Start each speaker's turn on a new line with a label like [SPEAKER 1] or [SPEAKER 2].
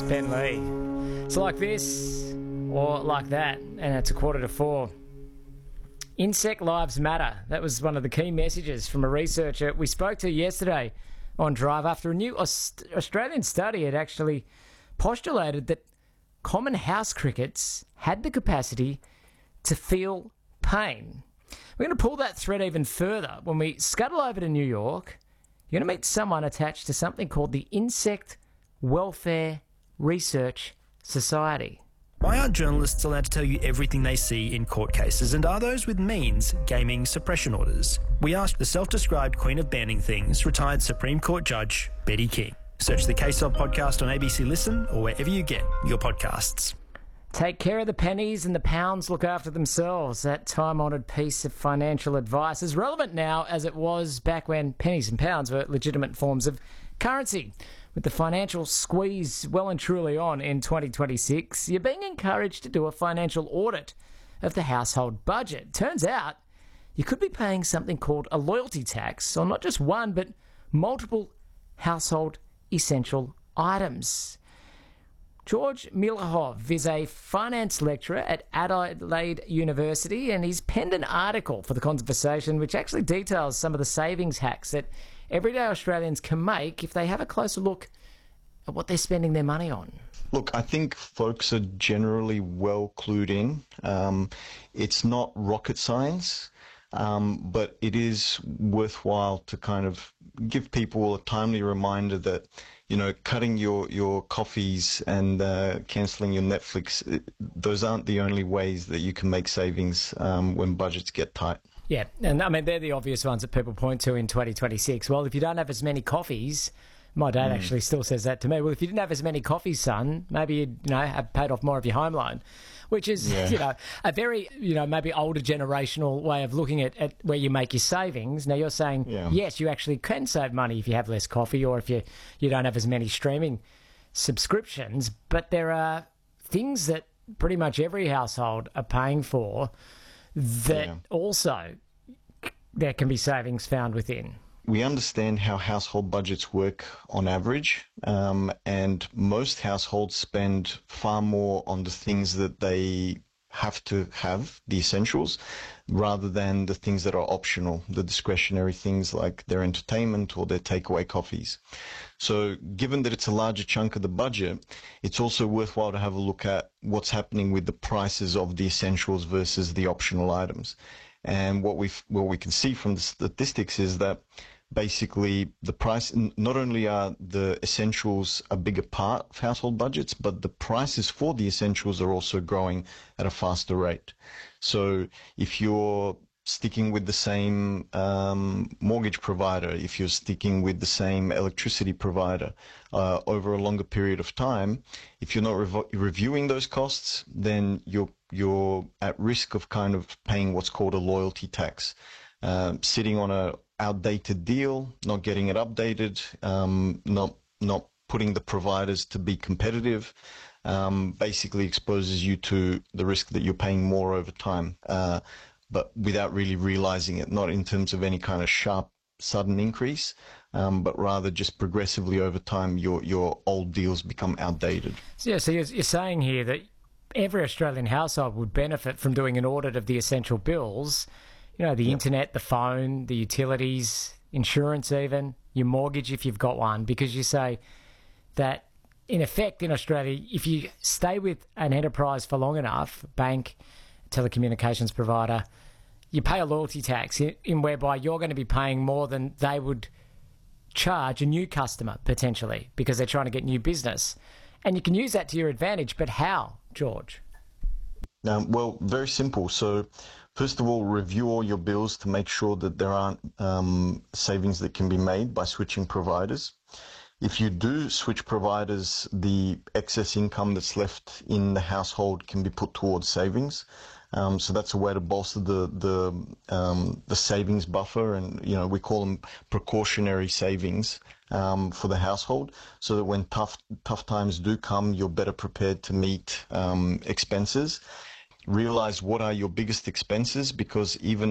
[SPEAKER 1] Yes, Ben Lee. It's like this or like that, and it's 3:45. Insect lives matter. That was one of the key messages from a researcher we spoke to yesterday on Drive after a new Australian study had actually postulated that common house crickets had the capacity to feel pain. We're going to pull that thread even further. When we scuttle over to New York, you're going to meet someone attached to something called the Insect Welfare Research Society.
[SPEAKER 2] Why aren't journalists allowed to tell you everything they see in court cases, and are those with means gaming suppression orders? We asked the self-described Queen of Banning Things, retired Supreme Court Judge Betty King. Search the Case Of podcast on ABC Listen or wherever you get your podcasts.
[SPEAKER 1] Take care of the pennies and the pounds look after themselves. That time-honoured piece of financial advice is relevant now as it was back when pennies and pounds were legitimate forms of currency. With the financial squeeze well and truly on in 2026, you're being encouraged to do a financial audit of the household budget. Turns out you could be paying something called a loyalty tax on not just one but multiple household essential items. George Milahov is a finance lecturer at Adelaide University, and he's penned an article for The Conversation which actually details some of the savings hacks that everyday Australians can make if they have a closer look at what they're spending their money on.
[SPEAKER 3] Look, I think folks are generally well clued in. It's not rocket science, but it is worthwhile to kind of give people a timely reminder that, you know, cutting your coffees and cancelling your Netflix, those aren't the only ways that you can make savings when budgets get tight.
[SPEAKER 1] Yeah, and I mean, they're the obvious ones that people point to in 2026. Well, if you don't have as many coffees, my dad actually still says that to me. Well, if you didn't have as many coffees, son, maybe you'd, have paid off more of your home loan, which is, a very, maybe older generational way of looking at where you make your savings. Now, you're saying, yes, you actually can save money if you have less coffee or if you don't have as many streaming subscriptions, but there are things that pretty much every household are paying for that also there can be savings found within.
[SPEAKER 3] We understand how household budgets work on average, and most households spend far more on the things that they have to have, the essentials, rather than the things that are optional, the discretionary things like their entertainment or their takeaway coffees. So given that it's a larger chunk of the budget, it's also worthwhile to have a look at what's happening with the prices of the essentials versus the optional items. And what we can see from the statistics is that basically the price, not only are the essentials a bigger part of household budgets, but the prices for the essentials are also growing at a faster rate. So if you're sticking with the same mortgage provider, if you're sticking with the same electricity provider over a longer period of time, if you're not reviewing those costs, then you're at risk of kind of paying what's called a loyalty tax, sitting on a outdated deal, not getting it updated, not putting the providers to be competitive, basically exposes you to the risk that you're paying more over time, but without really realizing it, not in terms of any kind of sharp, sudden increase, but rather just progressively over time, your old deals become outdated.
[SPEAKER 1] So you're saying here that every Australian household would benefit from doing an audit of the essential bills, the internet, the phone, the utilities, insurance even, your mortgage if you've got one, because you say that, in effect, in Australia, if you stay with an enterprise for long enough, bank, telecommunications provider, you pay a loyalty tax in whereby you're going to be paying more than they would charge a new customer, potentially, because they're trying to get new business. And you can use that to your advantage, but how, George?
[SPEAKER 3] Well, very simple. So, first of all, review all your bills to make sure that there aren't savings that can be made by switching providers. If you do switch providers, the excess income that's left in the household can be put towards savings. So that's a way to bolster the savings buffer, and we call them precautionary savings for the household, so that when tough times do come, you're better prepared to meet expenses. Realize what are your biggest expenses, because even